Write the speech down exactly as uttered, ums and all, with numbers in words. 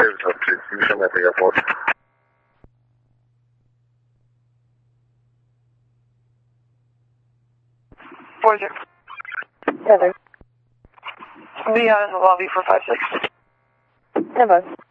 Exato, me chama a pegar foto. Voyager. Heather. Be out in the lobby for five six. Heather.